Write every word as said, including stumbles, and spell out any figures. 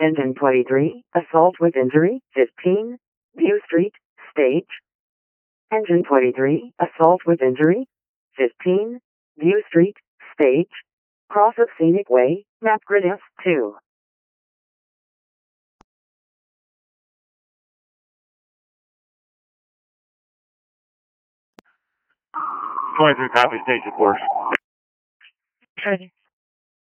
Engine twenty-three, assault with injury. fifteen, View Street, stage. Engine twenty-three, assault with injury. fifteen, View Street, stage. Cross of Scenic Way, map grid F two. twenty-three, copy, station force. Ready.